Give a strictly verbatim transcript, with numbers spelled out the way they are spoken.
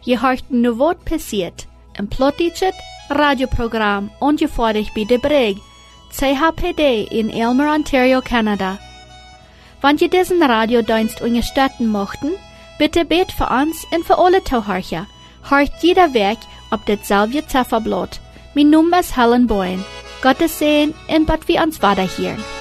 Je hört nu wat passiert. Een plottichet radioprogram ongefährlich bij de Brig, C H P D in Aylmer, Ontario, Canada. Wenn ihr diesen Radiodienst unterstützen möchten, bitte bet für uns und für alle Zuhörer. Hört jeder Weg auf dasselbe Zifferblatt. Mein Name ist Helen Boyne. Gottes Segen und Gott wir uns weiterhören.